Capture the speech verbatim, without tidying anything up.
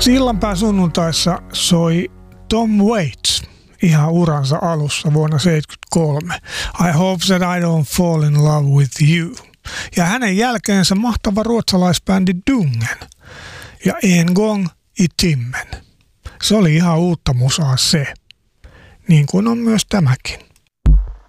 Sillanpää sunnuntaissa soi Tom Waits ihan uransa alussa vuonna seitsemänkymmentäkolme. I hope that I don't fall in love with you. Ja hänen jälkeensä mahtava ruotsalaisbändi Dungen ja En gång i timmen. Se oli ihan uutta musaa se, niin kuin on myös tämäkin.